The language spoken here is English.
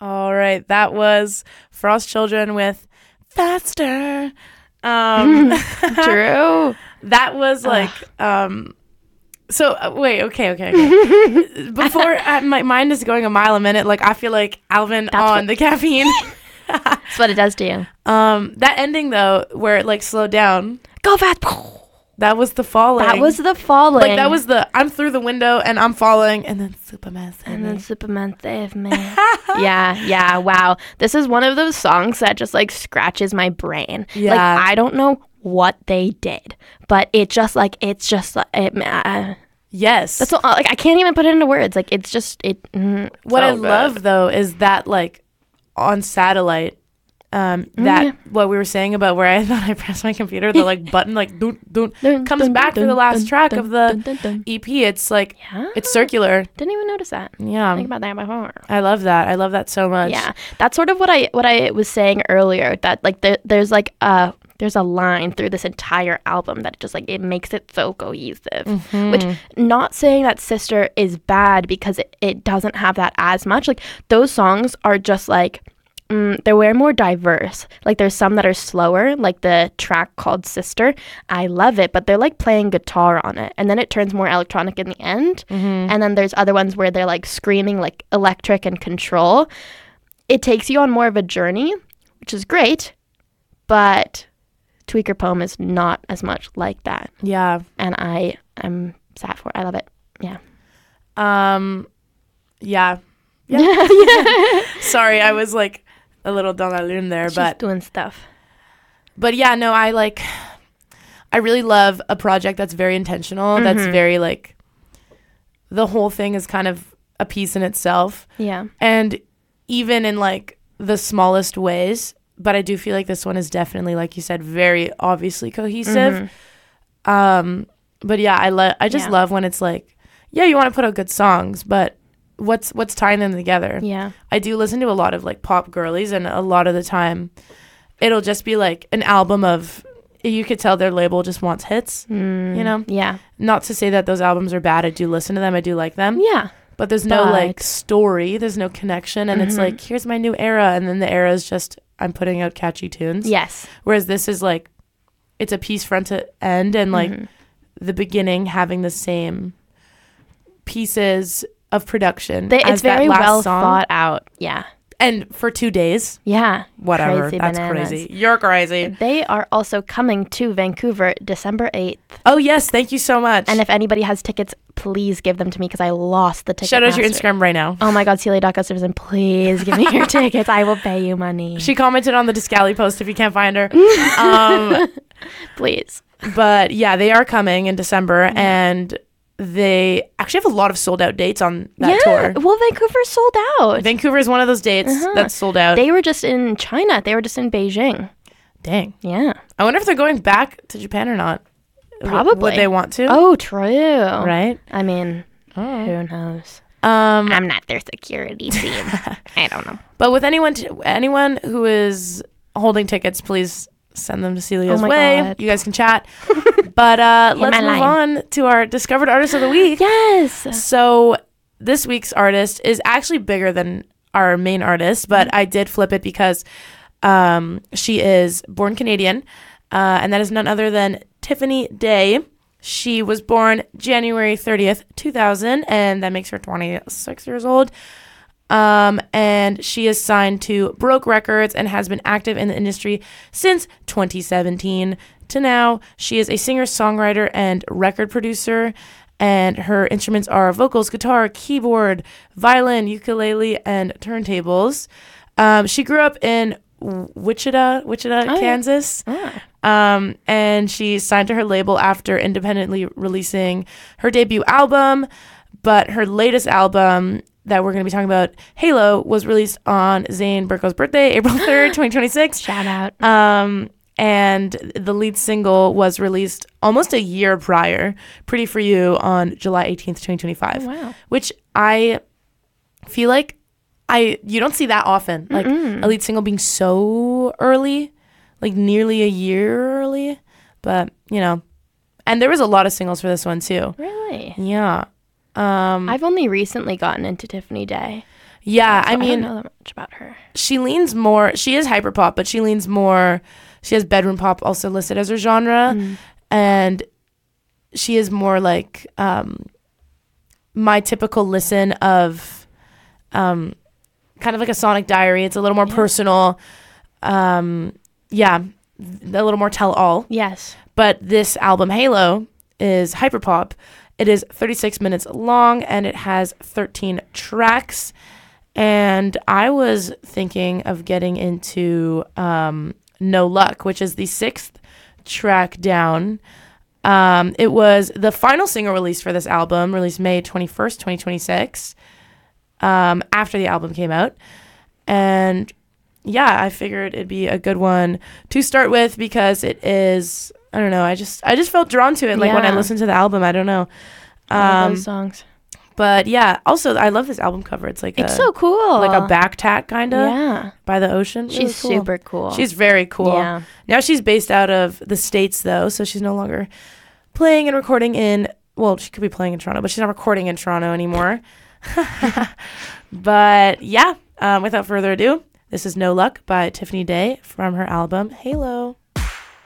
All right, that was Frost Children with Faster. True. That was like, wait, okay. Before, my mind is going a mile a minute. Like, I feel like Alvin on the caffeine. That's what it does to you. That ending, though, where it, like, slowed down. Go fast. That was the falling. That was the falling. Like, that was the, I'm through the window and I'm falling, and then Superman saved me. And then Superman saved me. Yeah, wow. This is one of those songs that just, like, scratches my brain. Yeah. Like, I don't know what they did, but it's just, Yes. that's all, like, I can't even put it into words. Like, it's just, What I love, though, is that, like, on satellite, what we were saying about where I thought I pressed my computer, the like button like comes back for the last track of the EP. It's like it's circular. Didn't even notice that. Yeah, Think about that before. I love that so much. Yeah, that's sort of what I was saying earlier. That like there's a line through this entire album that just like it makes it so cohesive. Which, not saying that Sister is bad because it doesn't have that as much. Like those songs are just like. They're way more diverse. Like there's some that are slower, like the track called Sister. I love it, but they're like playing guitar on it. And then it turns more electronic in the end. And then there's other ones where they're like screaming like electric and control. It takes you on more of a journey, which is great. But Tweaker Poem is not as much like that. Yeah. And I'm sad for it. I love it. Yeah. Yeah. Sorry, I was like a little dans la lune there, She's doing stuff. But yeah, no, I really love a project that's very intentional. That's very like the whole thing is kind of a piece in itself. Yeah. And even in like the smallest ways, but I do feel like this one is definitely, like you said, very obviously cohesive. But yeah, I just love when it's like, yeah, you want to put out good songs, but what's tying them together? Yeah. I do listen to a lot of like pop girlies, and a lot of the time it'll just be like an album of, you could tell their label just wants hits, you know? Yeah. Not to say that those albums are bad. I do listen to them. I do like them. Yeah. But there's no like story. There's no connection. And it's like, here's my new era. And then the era is just, I'm putting out catchy tunes. Yes. Whereas this is like, it's a piece front to end, and like the beginning having the same pieces of production. It's very well thought out. Yeah. And for 2 days. Yeah. Whatever. Crazy That's bananas. crazy. You're crazy. They are also coming to Vancouver December 8th. Oh, yes. Thank you so much. And if anybody has tickets, please give them to me because I lost the ticket. Shout out your Instagram right now. Oh my God, Celia.Gustafson, please give me your tickets. I will pay you money. She commented on the Discali post if you can't find her. Please. But yeah, they are coming in December, and they actually have a lot of sold out dates on that tour. Well, Vancouver's sold out. Vancouver is one of those dates that's sold out. They were just in China. They were just in Beijing. Dang. Yeah. I wonder if they're going back to Japan or not. Probably. Would they want to? Oh, true. Right? I mean, who knows? I'm not their security team. I don't know. But with anyone who is holding tickets, please send them to Celia's my way. God. You guys can chat. But let's move on to our Discovered Artist of the Week. Yes. So this week's artist is actually bigger than our main artist, but I did flip it because she is born Canadian, and that is none other than Tiffany Day. She was born January 30th, 2000, and that makes her 26 years old. And she is signed to Baroque Records and has been active in the industry since 2017 to now. She is a singer-songwriter and record producer, and her instruments are vocals, guitar, keyboard, violin, ukulele, and turntables. She grew up in Wichita, Kansas. And she signed to her label after independently releasing her debut album, but her latest album that we're going to be talking about, Halo, was released on Zane Burko's birthday, April 3rd, 2026. Shout out. And the lead single was released almost a year prior, Pretty For You, on July 18th, 2025. Oh, wow. Which I feel like you don't see that often. Like a lead single being so early, like nearly a year early. But, you know, and there was a lot of singles for this one too. Really? Yeah. I've only recently gotten into Tiffany Day. Yeah, I I don't mean, know that much about her. she leans more, she is hyperpop, but she leans more, she has bedroom pop also listed as her genre, and she is more like my typical listen of kind of like a Sonic Diary. It's a little more personal, a little more tell-all. Yes. But this album, Halo, is hyperpop. It is 36 minutes long, and it has 13 tracks. And I was thinking of getting into No Luck, which is the 6th track down. It was the final single release for this album, released May 21st, 2026, after the album came out. And yeah, I figured it'd be a good one to start with because it is, I don't know, I just felt drawn to it. Like when I listened to the album, I don't know. Those songs. But yeah, also I love this album cover. It's like It's so cool. like a back tat kind of Yeah. by the ocean. Really She's cool. super cool. She's very cool. Yeah. Now she's based out of the States though, so she's no longer playing and recording in, well, she could be playing in Toronto, but she's not recording in Toronto anymore. But yeah, without further ado, this is No Luck by Tiffany Day from her album Halo.